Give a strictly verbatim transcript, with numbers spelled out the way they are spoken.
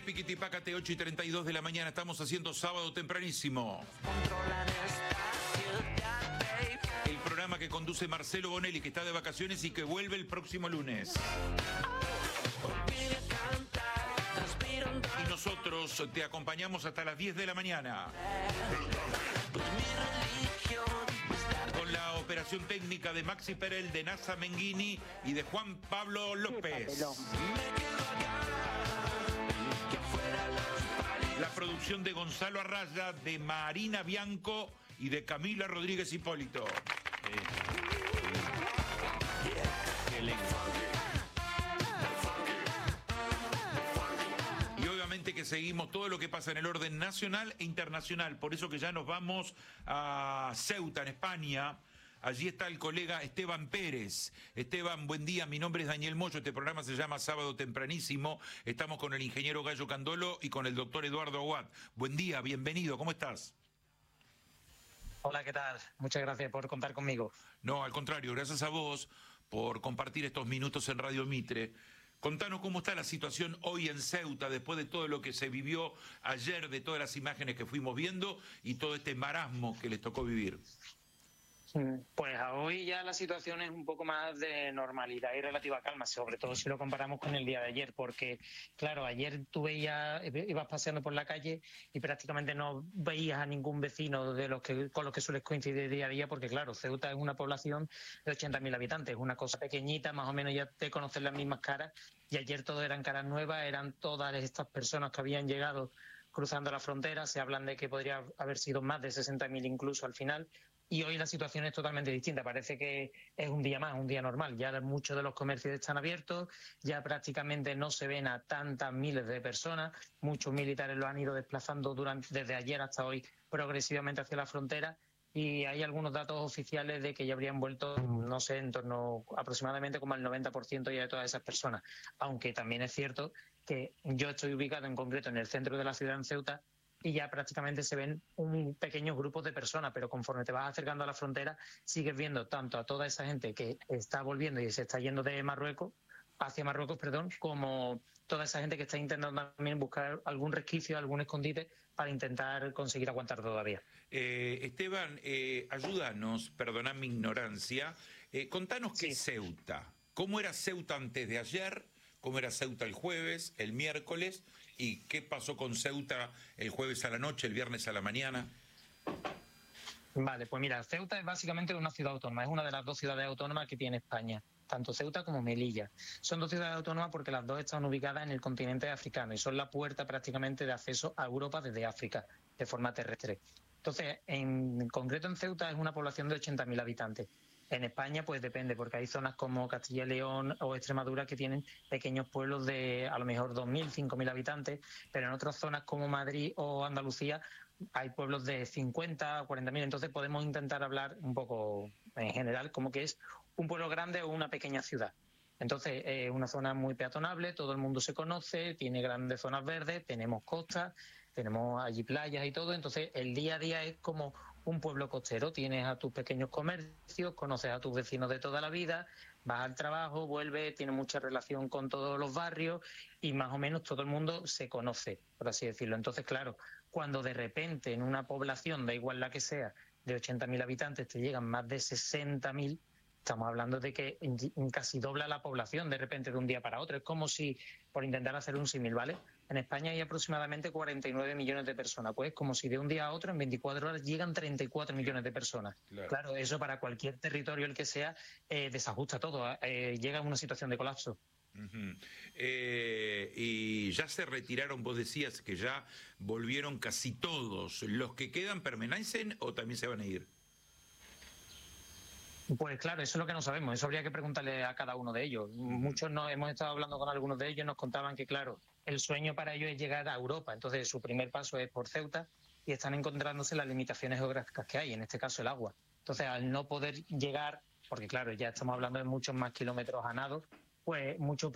Piquitipácate, ocho y treinta y dos de la mañana. Estamos haciendo sábado tempranísimo. El programa que conduce Marcelo Bonelli, que está de vacaciones y que vuelve el próximo lunes. Y nosotros te acompañamos hasta las diez de la mañana. Con la operación técnica de Maxi Perel, de Nasa Menghini y de Juan Pablo López. La producción de Gonzalo Arraya, de Marina Bianco y de Camila Rodríguez Hipólito. Y obviamente que seguimos todo lo que pasa en el orden nacional e internacional. Por eso que ya nos vamos a Ceuta, en España. Allí está el colega Esteban Pérez. Esteban, buen día. Mi nombre es Daniel Moyo. Este programa se llama Sábado Tempranísimo. Estamos con el ingeniero Gallo Candolo y con el doctor Eduardo Aguad. Buen día, bienvenido. ¿Cómo estás? Hola, ¿qué tal? Muchas gracias por contar conmigo. No, al contrario, gracias a vos por compartir estos minutos en Radio Mitre. Contanos cómo está la situación hoy en Ceuta, después de todo lo que se vivió ayer, de todas las imágenes que fuimos viendo y todo este marasmo que les tocó vivir. Pues hoy ya la situación es un poco más de normalidad y relativa calma, sobre todo si lo comparamos con el día de ayer, porque claro, ayer tú veías, ibas paseando por la calle y prácticamente no veías a ningún vecino de los que con los que sueles coincidir día a día, porque claro, Ceuta es una población de ochenta mil habitantes, una cosa pequeñita, más o menos ya te conocen las mismas caras, y ayer todo eran caras nuevas, eran todas estas personas que habían llegado cruzando la frontera. Se hablan de que podría haber sido más de sesenta mil incluso al final. Y hoy la situación es totalmente distinta. Parece que es un día más, un día normal. Ya muchos de los comercios están abiertos, ya prácticamente no se ven a tantas miles de personas. Muchos militares lo han ido desplazando durante, desde ayer hasta hoy progresivamente hacia la frontera. Y hay algunos datos oficiales de que ya habrían vuelto, no sé, en torno aproximadamente como al noventa por ciento ya de todas esas personas. Aunque también es cierto que yo estoy ubicado en concreto en el centro de la ciudad, en Ceuta, y ya prácticamente se ven un pequeño grupo de personas, pero conforme te vas acercando a la frontera sigues viendo tanto a toda esa gente que está volviendo y se está yendo de Marruecos, hacia Marruecos, perdón, como toda esa gente que está intentando también buscar algún resquicio, algún escondite para intentar conseguir aguantar todavía. Eh, Esteban, eh, ayúdanos, perdona mi ignorancia, eh, contanos qué Sí. es Ceuta. ¿Cómo era Ceuta antes de ayer? ¿Cómo era Ceuta el jueves, el miércoles? ¿Y qué pasó con Ceuta el jueves a la noche, el viernes a la mañana? Vale, pues mira, Ceuta es básicamente una ciudad autónoma, es una de las dos ciudades autónomas que tiene España, tanto Ceuta como Melilla. Son dos ciudades autónomas porque las dos están ubicadas en el continente africano y son la puerta prácticamente de acceso a Europa desde África, de forma terrestre. Entonces, en concreto en Ceuta es una población de ochenta mil habitantes. En España, pues depende, porque hay zonas como Castilla y León o Extremadura que tienen pequeños pueblos de a lo mejor dos mil, cinco mil habitantes, pero en otras zonas como Madrid o Andalucía hay pueblos de cincuenta o cuarenta mil. Entonces podemos intentar hablar un poco en general como que es un pueblo grande o una pequeña ciudad. Entonces es una zona muy peatonable, todo el mundo se conoce, tiene grandes zonas verdes, tenemos costas, tenemos allí playas y todo. Entonces el día a día es como un pueblo costero, tienes a tus pequeños comercios, conoces a tus vecinos de toda la vida, vas al trabajo, vuelves, tienes mucha relación con todos los barrios y más o menos todo el mundo se conoce, por así decirlo. Entonces, claro, cuando de repente en una población, da igual la que sea, de ochenta mil habitantes te llegan más de sesenta mil, estamos hablando de que casi dobla la población de repente de un día para otro. Es como si, por intentar hacer un símil, ¿vale? En España hay aproximadamente cuarenta y nueve millones de personas. Pues como si de un día a otro, en veinticuatro horas, llegan treinta y cuatro millones de personas. Claro, claro, eso para cualquier territorio, el que sea, eh, desajusta todo. Eh, llega a una situación de colapso. Uh-huh. eh, y ya se retiraron, vos decías que ya volvieron casi todos. ¿Los que quedan permanecen o también se van a ir? Pues claro, eso es lo que no sabemos, eso habría que preguntarle a cada uno de ellos. Muchos no, hemos estado hablando con algunos de ellos, nos contaban que claro, el sueño para ellos es llegar a Europa, entonces su primer paso es por Ceuta y están encontrándose las limitaciones geográficas que hay, en este caso el agua. Entonces al no poder llegar, porque claro, ya estamos hablando de muchos más kilómetros a nado, pues muchos